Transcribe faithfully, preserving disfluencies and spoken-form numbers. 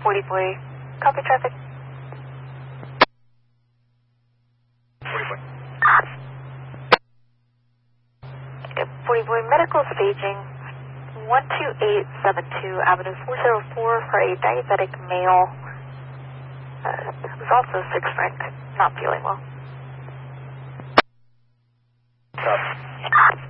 forty boy. Copy traffic. forty boy. forty boy, medical staging one two eight seven two, Avenue four zero four for a diabetic male. Uh, who's also six franc, not feeling well. Copy.